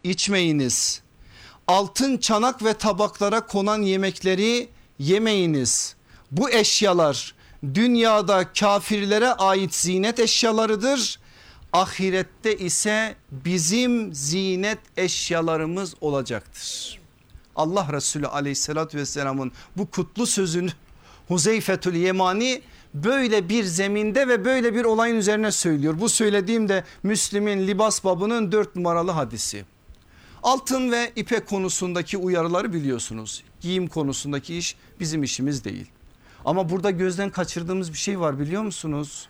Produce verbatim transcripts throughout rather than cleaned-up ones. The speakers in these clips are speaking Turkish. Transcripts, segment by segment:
içmeyiniz. Altın çanak ve tabaklara konan yemekleri yemeyiniz. Bu eşyalar dünyada kafirlere ait zinet eşyalarıdır. Ahirette ise bizim zinet eşyalarımız olacaktır. Allah Resulü aleyhissalatü vesselamın bu kutlu sözünü Huzeyfetül Yemani böyle bir zeminde ve böyle bir olayın üzerine söylüyor. Bu söylediğim de Müslim'in libas babının dört numaralı hadisi. Altın ve ipek konusundaki uyarıları biliyorsunuz. Giyim konusundaki iş bizim işimiz değil. Ama burada gözden kaçırdığımız bir şey var, biliyor musunuz?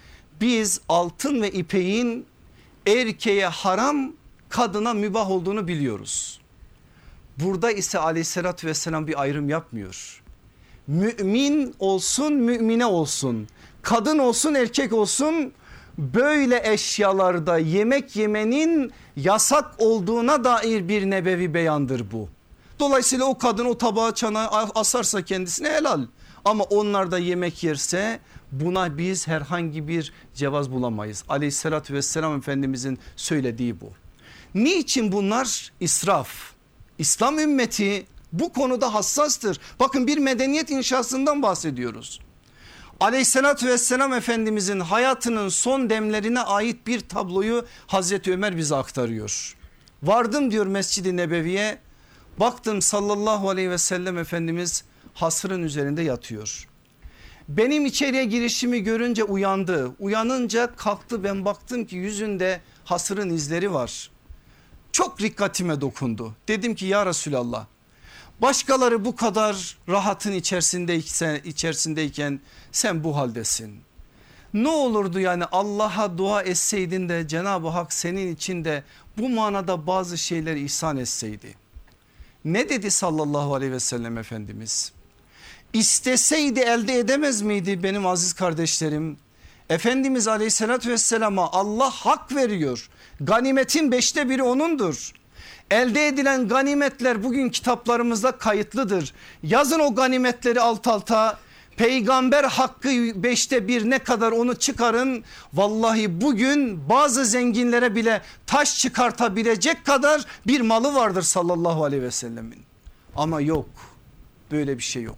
Biz altın ve ipeğin erkeğe haram, kadına mübah olduğunu biliyoruz. Burada ise aleyhissalatü vesselam bir ayrım yapmıyor. Mümin olsun, mümine olsun, kadın olsun, erkek olsun, böyle eşyalarda yemek yemenin yasak olduğuna dair bir nebevi beyandır bu. Dolayısıyla o kadın o tabağı çanağı asarsa kendisine helal. Ama onlar da yemek yerse buna biz herhangi bir cevaz bulamayız. Aleyhissalatü vesselam Efendimizin söylediği bu. Niçin bunlar? İsraf. İslam ümmeti bu konuda hassastır. Bakın, bir medeniyet inşasından bahsediyoruz. Aleyhissalatü vesselam Efendimizin hayatının son demlerine ait bir tabloyu Hazreti Ömer bize aktarıyor. Vardım diyor Mescid-i Nebevi'ye, baktım sallallahu aleyhi ve sellem Efendimiz hasırın üzerinde yatıyor. Benim içeriye girişimi görünce uyandı. Uyanınca kalktı, ben baktım ki yüzünde hasırın izleri var. Çok dikkatime dokundu. Dedim ki ya Resulallah, başkaları bu kadar rahatın içerisindeyken, içerisindeyken sen bu haldesin. Ne olurdu yani Allah'a dua etseydin de Cenab-ı Hak senin için de bu manada bazı şeyler ihsan etseydi. Ne dedi sallallahu aleyhi ve sellem Efendimiz? İsteseydi elde edemez miydi benim aziz kardeşlerim? Efendimiz aleyhissalatü vesselama Allah hak veriyor. Ganimetin beşte biri onundur. Elde edilen ganimetler bugün kitaplarımızda kayıtlıdır. Yazın o ganimetleri alt alta, peygamber hakkı beşte bir ne kadar onu çıkarın. Vallahi bugün bazı zenginlere bile taş çıkartabilecek kadar bir malı vardır sallallahu aleyhi ve sellemin. Ama yok, böyle bir şey yok.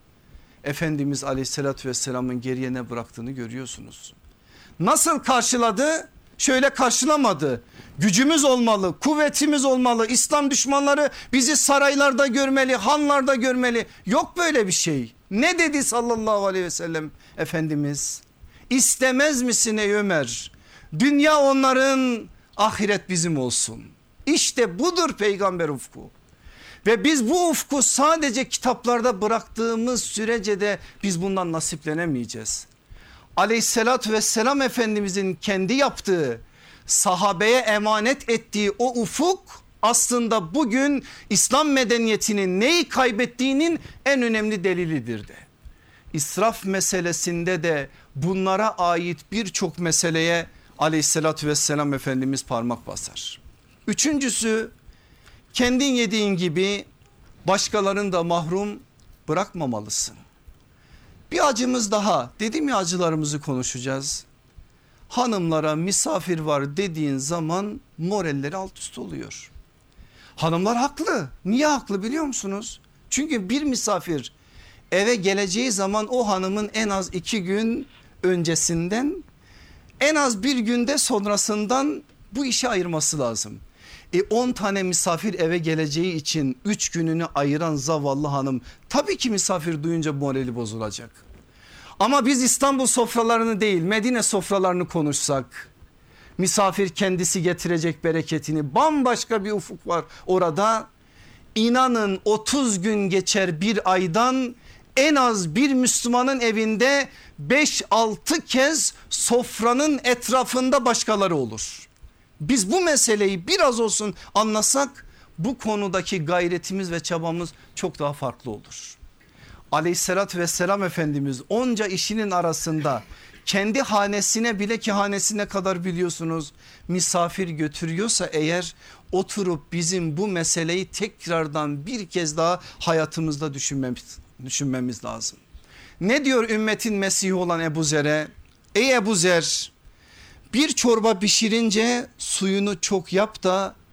Efendimiz aleyhissalatü vesselamın geriye ne bıraktığını görüyorsunuz. Nasıl karşıladı? Şöyle karşılamadı. Gücümüz olmalı, kuvvetimiz olmalı. İslam düşmanları bizi saraylarda görmeli, hanlarda görmeli. Yok böyle bir şey. Ne dedi sallallahu aleyhi ve sellem Efendimiz? İstemez misin ey Ömer? Dünya onların, ahiret bizim olsun. İşte budur peygamber ufku. Ve biz bu ufku sadece kitaplarda bıraktığımız sürece de biz bundan nasiplenemeyeceğiz. Aleyhissalatü vesselam Efendimizin kendi yaptığı, sahabeye emanet ettiği o ufuk aslında bugün İslam medeniyetinin neyi kaybettiğinin en önemli delilidir de. İsraf meselesinde de bunlara ait birçok meseleye aleyhissalatü vesselam Efendimiz parmak basar. Üçüncüsü, kendin yediğin gibi başkalarını da mahrum bırakmamalısın. Bir acımız daha, dedim ya acılarımızı konuşacağız. Hanımlara misafir var dediğin zaman moralleri alt üst oluyor. Hanımlar haklı. Niye haklı biliyor musunuz? Çünkü bir misafir eve geleceği zaman o hanımın en az iki gün öncesinden, en az bir günde sonrasından bu işe ayırması lazım. E on tane misafir eve geleceği için üç gününü ayıran zavallı hanım tabii ki misafir duyunca morali bozulacak. Ama biz İstanbul sofralarını değil Medine sofralarını konuşsak, misafir kendisi getirecek bereketini, bambaşka bir ufuk var orada. İnanın otuz gün geçer bir aydan, en az bir Müslümanın evinde beş altı kez sofranın etrafında başkaları olur. Biz bu meseleyi biraz olsun anlasak bu konudaki gayretimiz ve çabamız çok daha farklı olur. Aleyhissalatü vesselam Efendimiz onca işinin arasında kendi hanesine bile, ki hanesine kadar biliyorsunuz, misafir götürüyorsa eğer, oturup bizim bu meseleyi tekrardan bir kez daha hayatımızda düşünmemiz, düşünmemiz lazım. Ne diyor ümmetin Mesih'i olan Ebu Zer'e? Ey Ebu Zer, bir çorba pişirince suyunu çok yap da